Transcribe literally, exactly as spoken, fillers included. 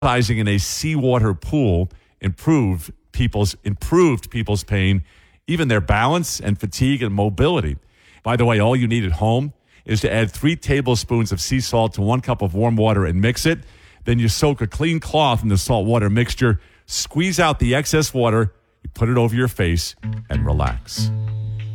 Baptizing in a seawater pool improved people's improved people's pain, even their balance and fatigue and mobility. By the way, all you need at home is to add three tablespoons of sea salt to one cup of warm water and mix it. Then you soak a clean cloth in the salt water mixture, squeeze out the excess water, you put it over your face, and relax.